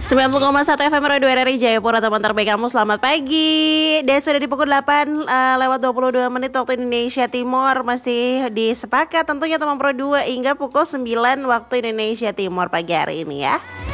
90,1 FM Radio RRI Jayapura, teman terbaik kamu, selamat pagi. Dan sudah di pukul 8 lewat 22 menit waktu Indonesia Timur. Masih disepakat tentunya teman Pro 2 hingga pukul 9 waktu Indonesia Timur pagi hari ini ya.